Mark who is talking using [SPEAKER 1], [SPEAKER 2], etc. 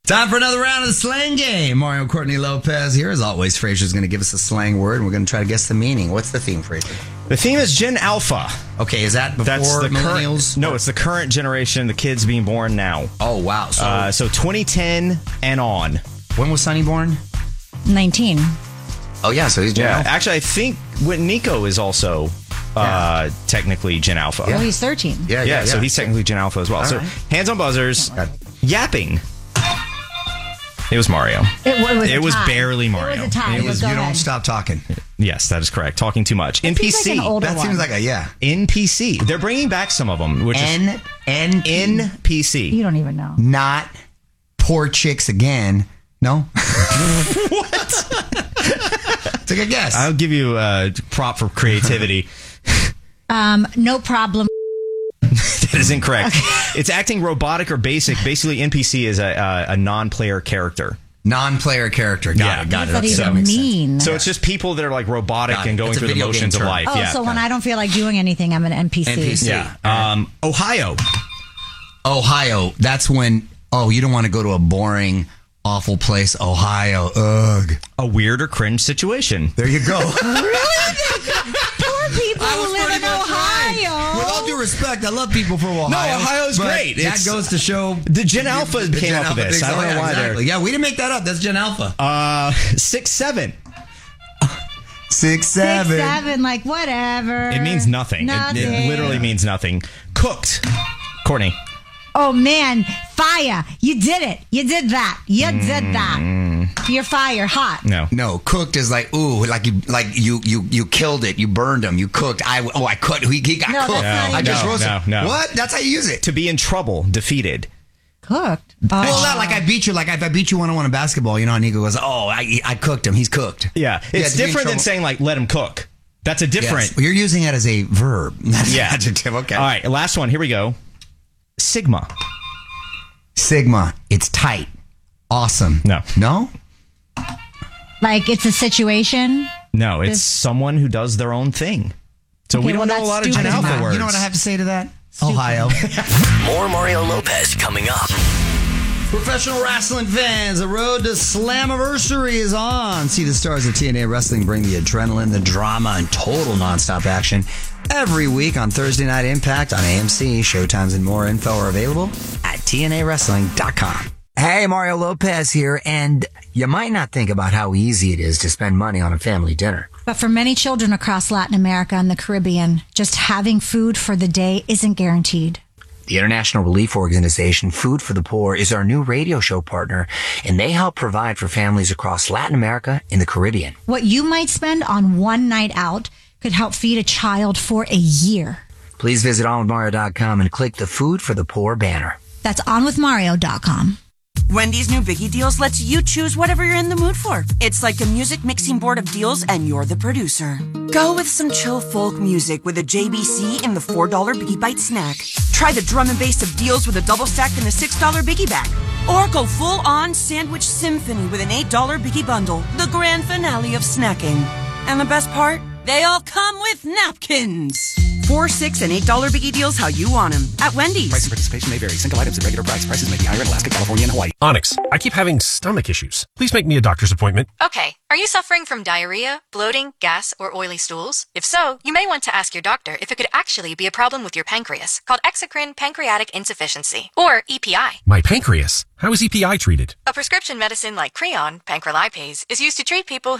[SPEAKER 1] Time for another round of the slang game. Mario Courtney Lopez here. As always, Fraser's going to give us a slang word, and we're going to try to guess the meaning. What's the theme, Fraser?
[SPEAKER 2] The theme is Gen Alpha.
[SPEAKER 1] Okay, is that before millennials?
[SPEAKER 2] No, it's the current generation, the kids being born now.
[SPEAKER 1] Oh, wow.
[SPEAKER 2] So 2010 and on.
[SPEAKER 1] When was Sonny born?
[SPEAKER 3] 19.
[SPEAKER 1] Oh, yeah, so he's Gen Alpha.
[SPEAKER 2] Actually, I think Nico is also technically Gen Alpha.
[SPEAKER 3] Oh, he's 13.
[SPEAKER 1] Yeah.
[SPEAKER 2] So he's technically Gen Alpha as well.
[SPEAKER 1] All
[SPEAKER 2] so
[SPEAKER 1] right.
[SPEAKER 2] hands on buzzers. Yapping. It was Mario.
[SPEAKER 3] It was
[SPEAKER 2] barely Mario.
[SPEAKER 3] It was a tie.
[SPEAKER 1] You
[SPEAKER 3] Go
[SPEAKER 1] don't
[SPEAKER 3] ahead.
[SPEAKER 1] stop talking.
[SPEAKER 2] Yes, that is correct. Talking too much.
[SPEAKER 3] That
[SPEAKER 2] NPC.
[SPEAKER 3] seems like an older
[SPEAKER 1] That
[SPEAKER 3] one.
[SPEAKER 1] seems like a, yeah.
[SPEAKER 2] NPC. They're bringing back some of them, which is NPC.
[SPEAKER 3] You don't even know.
[SPEAKER 1] Not poor chicks again. No?
[SPEAKER 2] What?
[SPEAKER 1] Take a guess.
[SPEAKER 2] I'll give you a prop for creativity.
[SPEAKER 3] No problem.
[SPEAKER 2] That is incorrect. It's acting robotic or basic. Basically, NPC is a non-player character.
[SPEAKER 1] Non-player character. Got it.
[SPEAKER 3] What does that
[SPEAKER 1] Okay,
[SPEAKER 3] even
[SPEAKER 1] makes sense.
[SPEAKER 3] mean?
[SPEAKER 2] So it's just people that are like robotic
[SPEAKER 1] Got it.
[SPEAKER 2] and going
[SPEAKER 1] It's a
[SPEAKER 2] through the
[SPEAKER 1] video game
[SPEAKER 2] motions of
[SPEAKER 1] term.
[SPEAKER 2] life.
[SPEAKER 3] Oh,
[SPEAKER 2] Yeah.
[SPEAKER 3] so when I don't feel like doing anything, I'm an NPC.
[SPEAKER 1] NPC.
[SPEAKER 2] Yeah. Ohio.
[SPEAKER 1] Ohio. That's when, you don't want to go to a boring, awful place. Ohio. Ugh.
[SPEAKER 2] A weird or cringe situation.
[SPEAKER 1] There you go.
[SPEAKER 3] Poor people who live in Ohio.
[SPEAKER 1] With all due respect, I love people from Ohio.
[SPEAKER 2] Ohio's
[SPEAKER 1] but
[SPEAKER 2] great.
[SPEAKER 1] That goes to show
[SPEAKER 2] The Gen Alpha
[SPEAKER 1] the
[SPEAKER 2] came
[SPEAKER 1] Gen
[SPEAKER 2] up with
[SPEAKER 1] Alpha
[SPEAKER 2] this.
[SPEAKER 1] thinks,
[SPEAKER 2] I don't know why
[SPEAKER 1] exactly. Yeah, we didn't make that up. That's Gen Alpha.
[SPEAKER 2] 6'7".
[SPEAKER 1] 6'7".
[SPEAKER 3] 6'7", like whatever.
[SPEAKER 2] It means nothing. It literally means nothing. Cooked. Courtney.
[SPEAKER 3] Oh man, fire! You did it. You did that. You did that. You're fire, hot.
[SPEAKER 2] No.
[SPEAKER 1] Cooked is like you killed it. You burned him. You cooked. I cooked. He got
[SPEAKER 3] No,
[SPEAKER 1] cooked.
[SPEAKER 3] that's not
[SPEAKER 1] I just
[SPEAKER 3] even-
[SPEAKER 1] roasted.
[SPEAKER 2] No.
[SPEAKER 1] What? That's how you use it.
[SPEAKER 2] To be in trouble. Defeated.
[SPEAKER 3] Cooked.
[SPEAKER 1] Well, not like I beat you. Like if I beat you 1-on-1 in basketball, you know, and Nico goes, I cooked him. He's cooked.
[SPEAKER 2] Yeah. It's
[SPEAKER 1] to be in
[SPEAKER 2] different than
[SPEAKER 1] trouble.
[SPEAKER 2] saying like let him cook. That's a different.
[SPEAKER 1] Yes. Well, you're using it as a verb. That's an
[SPEAKER 2] Yeah.
[SPEAKER 1] adjective. Okay.
[SPEAKER 2] All right. Last one. Here we go. Sigma.
[SPEAKER 1] Sigma. It's tight. Awesome.
[SPEAKER 2] No.
[SPEAKER 3] Like it's a situation.
[SPEAKER 2] No. It's someone who does their own thing. So
[SPEAKER 3] Okay,
[SPEAKER 2] we don't
[SPEAKER 3] well,
[SPEAKER 2] know a lot of
[SPEAKER 3] that's
[SPEAKER 2] Gen
[SPEAKER 3] stupid.
[SPEAKER 2] Alpha words.
[SPEAKER 1] You know what I have to say to that? Ohio.
[SPEAKER 4] More Mario Lopez coming up.
[SPEAKER 1] Professional wrestling fans, the road to Slammiversary is on. See the stars of TNA Wrestling bring the adrenaline, the drama, and total nonstop action every week on Thursday Night Impact on AMC. Showtimes and more info are available at TNAWrestling.com. Hey, Mario Lopez here, and you might not think about how easy it is to spend money on a family dinner.
[SPEAKER 3] But for many children across Latin America and the Caribbean, just having food for the day isn't guaranteed.
[SPEAKER 1] The international relief organization Food for the Poor is our new radio show partner, and they help provide for families across Latin America and the Caribbean.
[SPEAKER 3] What you might spend on one night out could help feed a child for a year.
[SPEAKER 1] Please visit onwithmario.com and click the Food for the Poor banner.
[SPEAKER 3] That's onwithmario.com.
[SPEAKER 5] Wendy's new Biggie Deals lets you choose whatever you're in the mood for. It's like a music mixing board of deals, and you're the producer. Go with some chill folk music with a JBC in the $4 Biggie Bite snack. Try the drum and bass of deals with a double stack in the $6 Biggie Bag. Or go full-on sandwich symphony with an $8 Biggie Bundle, the grand finale of snacking. And the best part? They all come with napkins. $4, $6, and $8 Biggie Deals how you want them at Wendy's.
[SPEAKER 6] Price and participation may vary. Single items at regular price. Prices may be higher in Alaska, California, and Hawaii.
[SPEAKER 7] Onyx, I keep having stomach issues. Please make me a doctor's appointment.
[SPEAKER 8] Okay, are you suffering from diarrhea, bloating, gas, or oily stools? If so, you may want to ask your doctor if it could actually be a problem with your pancreas, called exocrine pancreatic insufficiency, or EPI.
[SPEAKER 7] My pancreas. How is EPI treated?
[SPEAKER 8] A prescription medicine like Creon, pancrelipase, is used to treat people